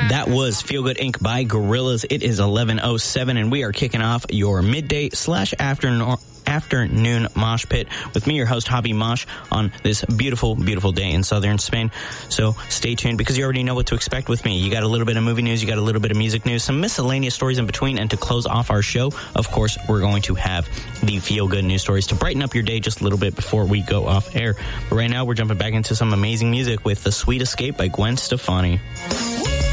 That was Feel Good Inc. by Gorillaz. It is 11:07, and we are kicking off your midday/afternoon mosh pit with me, your host, Javi Mosh, on this beautiful, beautiful day in southern Spain. So stay tuned, because you already know what to expect with me. You got a little bit of movie news, you got a little bit of music news, some miscellaneous stories in between, and to close off our show, of course, we're going to have the Feel Good news stories to brighten up your day just a little bit before we go off air. But right now, we're jumping back into some amazing music with The Sweet Escape by Gwen Stefani.